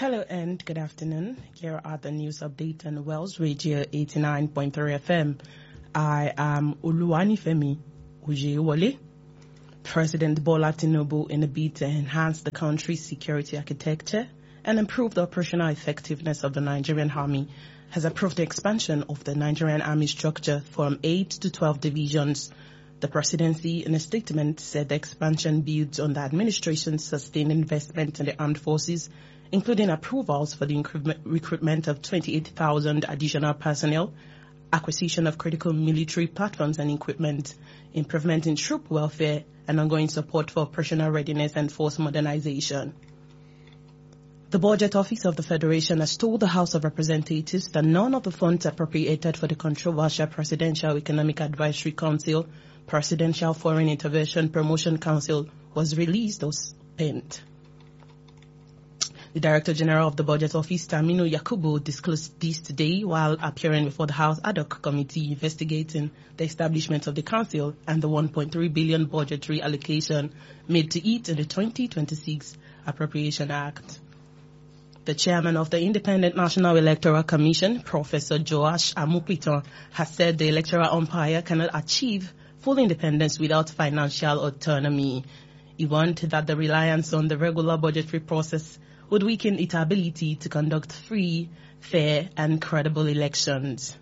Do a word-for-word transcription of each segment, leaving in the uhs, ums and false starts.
Hello and good afternoon. Here are the news update on Wells Radio eighty-nine point three F M. I am Uluwanifemi Ujewole. President Bola Tinubu, in a bid to enhance the country's security architecture and improve the operational effectiveness of the Nigerian Army, has approved the expansion of the Nigerian Army structure from eight to twelve divisions. The presidency, in a statement, said the expansion builds on the administration's sustained investment in the armed forces, including approvals for the recruitment of twenty-eight thousand additional personnel, acquisition of critical military platforms and equipment, improvement in troop welfare, and ongoing support for operational readiness and force modernization. The Budget Office of the Federation has told the House of Representatives that none of the funds appropriated for the controversial Presidential Economic Advisory Council, Presidential Foreign Intervention Promotion Council was released or spent. The Director General of the Budget Office, Taminu Yakubu, disclosed this today while appearing before the House Ad hoc Committee investigating the establishment of the Council and the one point three billion dollars budgetary allocation made to it in the twenty twenty-six Appropriation Act. The chairman of the Independent National Electoral Commission, Professor Joash Amupiton, has said the electoral umpire cannot achieve full independence without financial autonomy. He warned that the reliance on the regular budgetary process would weaken its ability to conduct free, fair, and credible elections.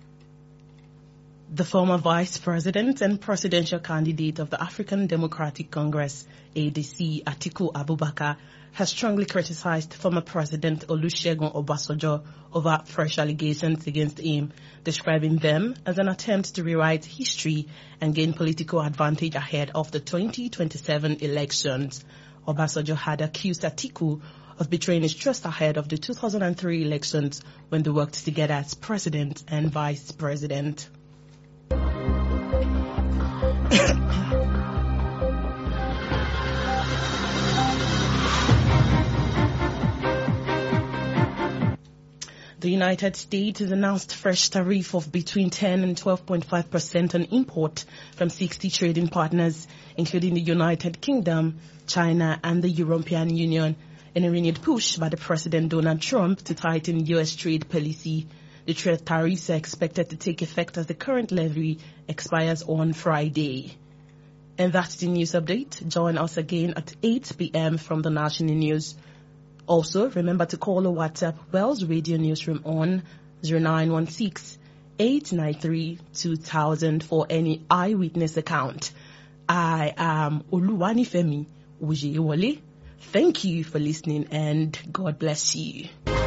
The former vice president and presidential candidate of the African Democratic Congress, A D C, Atiku Abubakar, has strongly criticized former President Olusegun Obasanjo over fresh allegations against him, describing them as an attempt to rewrite history and gain political advantage ahead of the twenty twenty-seven elections. Obasanjo had accused Atiku of betraying his trust ahead of the two thousand three elections when they worked together as president and vice president. The United States has announced fresh tariff of between ten and twelve point five percent on import from sixty trading partners, including the United Kingdom, China, and the European Union, in a renewed push by the President Donald Trump to tighten U S trade policy. The trade tariffs are expected to take effect as the current levy expires on Friday. And that's the news update. Join us again at eight p.m. from the National News. Also, remember to call or WhatsApp Wells Radio Newsroom on zero nine one six, eight nine three, two thousand for any eyewitness account. I am Uluwanifemi Ujewole. Thank you for listening and God bless you.